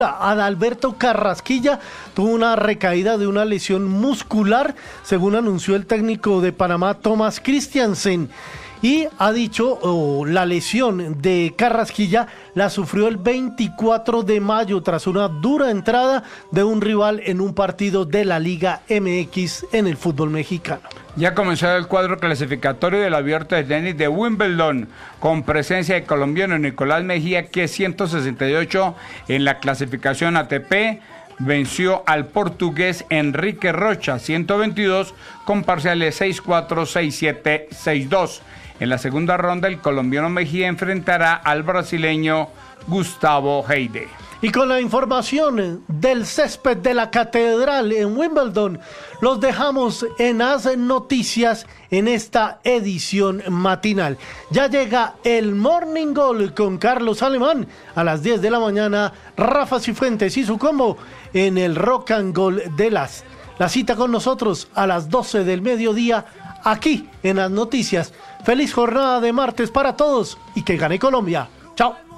Adalberto Carrasquilla tuvo una recaída de una lesión muscular, según anunció el técnico de Panamá, Thomas Christiansen. Y ha dicho, la lesión de Carrasquilla la sufrió el 24 de mayo tras una dura entrada de un rival en un partido de la Liga MX en el fútbol mexicano. Ya comenzó el cuadro clasificatorio del Abierto de Tenis de Wimbledon, con presencia del colombiano Nicolás Mejía, que es 168 en la clasificación ATP. Venció al portugués Enrique Rocha, 122, con parciales 6-4, 6-7, 6-2. En la segunda ronda, el colombiano Mejía enfrentará al brasileño Gustavo Heide. Y con la información del césped de la Catedral en Wimbledon, los dejamos en As Noticias en esta edición matinal. Ya llega el Morning Goal con Carlos Alemán a las 10 de la mañana, Rafa Cifuentes y su combo en el Rock and Goal de las. La cita con nosotros a las 12 del mediodía aquí en As Noticias. Feliz jornada de martes para todos y que gane Colombia. Chao.